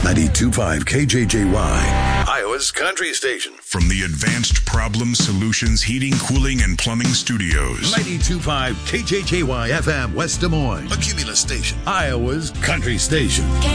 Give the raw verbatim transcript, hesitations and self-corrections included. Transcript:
ninety-two point five K J J Y, Iowa's country station. From the Advanced Problem Solutions Heating, Cooling, and Plumbing Studios. ninety-two point five K J J Y F M, West Des Moines. A Cumulus station. Iowa's country station.